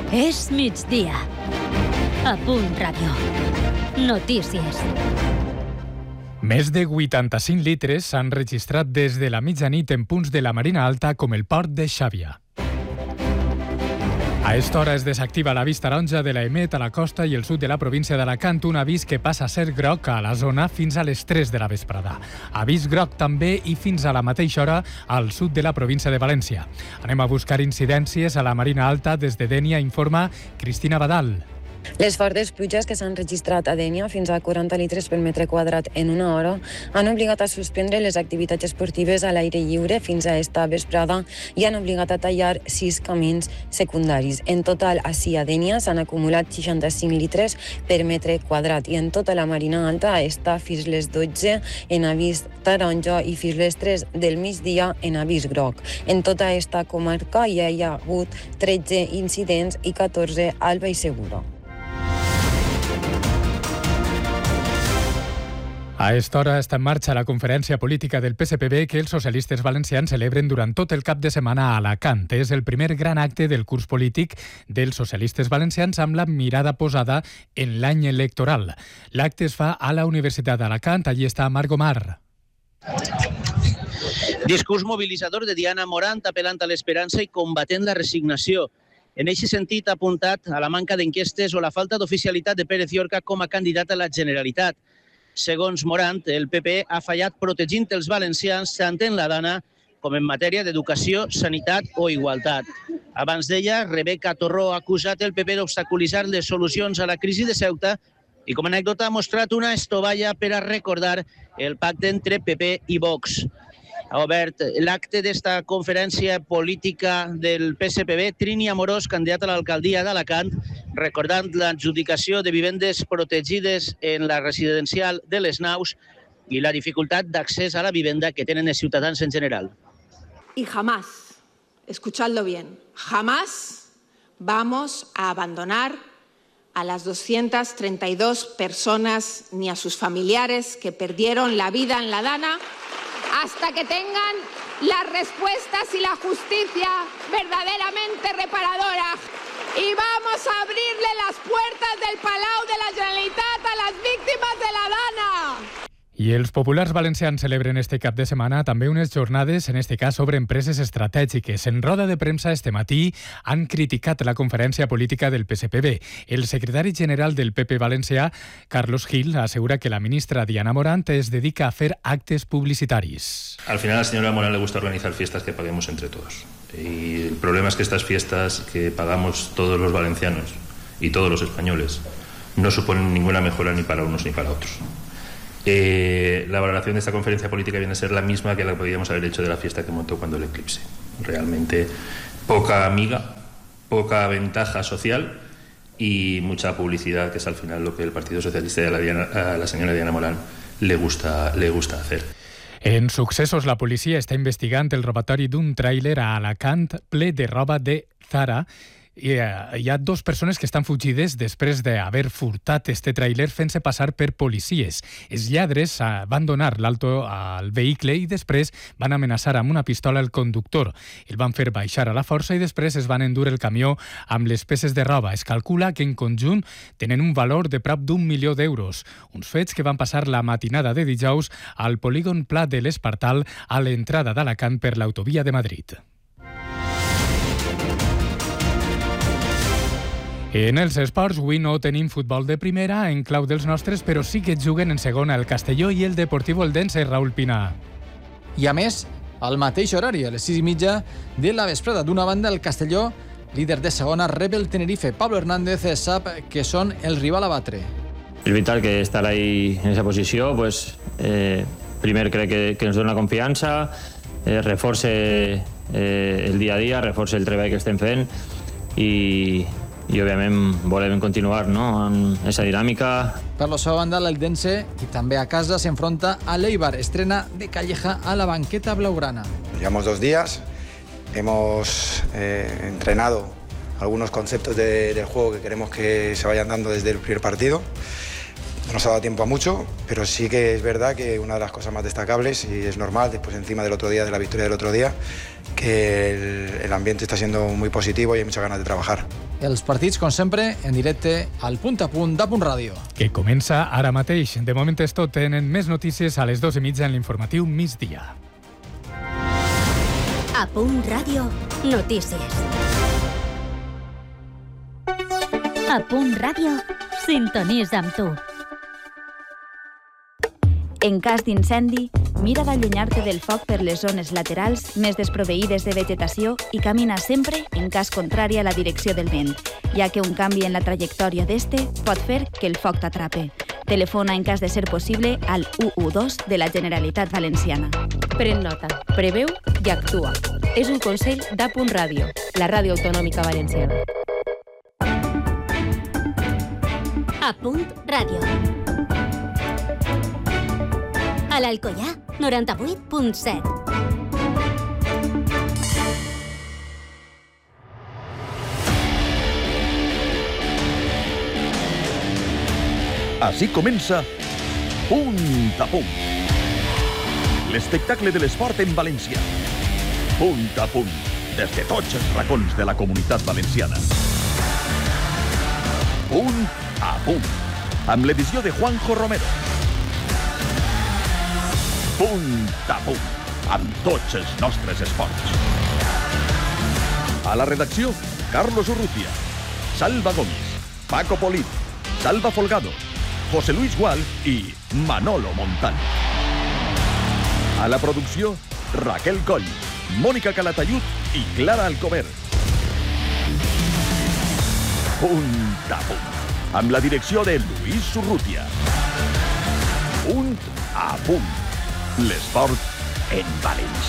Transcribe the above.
És migdia. A Punt Ràdio. Notícies. Més de 85 litres s'han registrat des de la mitjanit en punts de la Marina Alta com el port de Xàbia. A esta hora es desactiva l'avís taronja de la EMET a la costa i el sud de la província d'Alacant, un avís que passa a ser groc a la zona fins a les 3 de la vesprada. Avís groc també i fins a la mateixa hora al sud de la província de València. Anem a buscar incidències a la Marina Alta. Des de Dénia informa Cristina Badal. Les fortes pluges que s'han registrat a Dénia, fins a 40 litres per metre quadrat en una hora, han obligat a suspendre les activitats esportives a l'aire lliure fins a esta vesprada i han obligat a tallar 6 camins secundaris. En total, ací a Dénia s'han acumulat 65 litres per metre quadrat i en tota la Marina Alta està fins les 12 en avís taronja i fins les 3 del migdia en avís groc. En tota esta comarca hi ha hagut 13 incidents i 14 al Baix Segura. A esta hora està en marxa la conferència política del PSPB que els socialistes valencians celebren durant tot el cap de setmana a Alacant. És el primer gran acte del curs polític dels socialistes valencians amb la mirada posada en l'any electoral. L'acte es fa a la Universitat d'Alacant. Allí està Marc Gomar. Discurs mobilitzador de Diana Morant apel·lant a l'esperança i combatent la resignació. En aquest sentit ha apuntat a la manca d'enquestes o la falta d'oficialitat de Pérez Llorca com a candidat a la Generalitat. Segons Morant, el PP ha fallat protegint els valencians tant en la dana com en matèria d'educació, sanitat o igualtat. Abans d'ella, Rebeca Torró ha acusat el PP d'obstaculitzar les solucions a la crisi de Ceuta i com a anècdota ha mostrat una estovalla per a recordar el pacte entre PP i Vox. Ha obert l'acte d'esta conferència política del PSPB Trini Amorós, candidat a l'alcaldia d'Alacant, recordant l'adjudicació de vivendes protegides en la residencial de les Naus y la dificultad de acceso a la vivienda que tienen los ciudadanos en general. Y jamás, escuchadlo bien, jamás vamos a abandonar a las 232 personas ni a sus familiares que perdieron la vida en la Dana hasta que tengan las respuestas y la justicia verdaderamente reparadora. Y vamos a abrirle las puertas del Palau de la Generalitat a las víctimas de la Dana. I els populars valencians celebren este cap de setmana també unes jornades, en este cas sobre empreses estratègiques. En roda de premsa este matí han criticat la conferència política del PSPB. El secretari general del PP valencià, Carlos Gil, assegura que la ministra Diana Morant es dedica a fer actes publicitaris. Al final a la señora Morant le gusta organizar fiestas que paguemos entre todos. Y el problema es que estas fiestas que pagamos todos los valencianos y todos los españoles no suponen ninguna mejora ni para unos ni para otros. La valoración de esta conferencia política viene a ser la misma que la que podríamos haber hecho de la fiesta que montó cuando el eclipse. Realmente poca amiga, poca ventaja social y mucha publicidad, que es al final lo que el Partido Socialista y a la señora Diana Morant le gusta hacer. En successos, la policia està investigant el robatori d'un tràiler a Alacant ple de roba de Zara. Hi ha 2 persones que estan fugides després d'haver furtat este tràiler fent-se passar per policies. Els lladres van donar l'alto al vehicle i després van amenaçar amb una pistola el conductor. El van fer baixar a la força i després es van endur el camió amb les peces de roba. Es calcula que en conjunt tenen un valor de prop d'1 milió d'euros. Uns fets que van passar la matinada de dijous al polígon Pla de l'Espartal a l'entrada d'Alacant per l'autovia de Madrid. En els esports, avui no tenim futbol de primera en clau dels nostres, però sí que juguen en segona el Castelló i el Deportivo Eldense, Raúl Pina. I a més, al mateix horari, a les 6:30 de la vesprada. D'una banda, el Castelló, líder de segona, rep el Tenerife. Pablo Hernández sap que són el rival a batre. És vital que estar ahí en esa posició, pues, primer crec que ens dona confiança, reforce el dia a dia, reforce el treball que estem fent i òbviament volem continuar, no?, amb aquesta dinàmica. Per la seva banda, l'Eldense, i també a casa, s'enfronta a l'Eibar. Estrena de Calleja a la banqueta blaugrana. Llevamos 2 días, hemos entrenado algunos conceptos del juego que queremos que se vayan dando desde el primer partido. No nos ha dado tiempo a mucho, pero sí que es verdad que una de las cosas más destacables, y es normal, después encima del otro día, de la victoria del otro día, que el ambiente está siendo muy positivo y hay muchas ganas de trabajar. els partits, com sempre, en directe al Punt a Punt de Punt Ràdio. Que comença ara mateix. De moment és tot. Tenen més notícies a les 2:30 en l'informatiu migdia. A Punt Ràdio, notícies. A Punt Ràdio, sintonitza amb tu. En cas d'incendi, mira d'allunyar-te del foc per les zones laterals més desproveïdes de vegetació i camina sempre en cas contrari a la direcció del vent, ja que un canvi en la trajectòria d'este pot fer que el foc t'atrape. Telefona en cas de ser possible al 112 de la Generalitat Valenciana. Pren nota, preveu i actua. És un consell d'A Punt Ràdio, la ràdio autonòmica valenciana. A Punt Ràdio. A l'Alcoià, 98.7. Així comença Punt a Punt. L'espectacle de l'esport en valencià. Punt a Punt, des de tots els racons de la comunitat valenciana. Punt a Punt, amb l'edició de Juanjo Romero. Punt a Punt, amb tots els nostres esports. A la redacció, Carlos Urrutia, Salva Gomis, Paco Polit, Salva Folgado, José Luis Gual i Manolo Montal. A la producció, Raquel Coll, Mònica Calatayud i Clara Alcover. Punt a Punt, amb la direcció de Luis Urrutia. Punt a Punt. L'esport en València.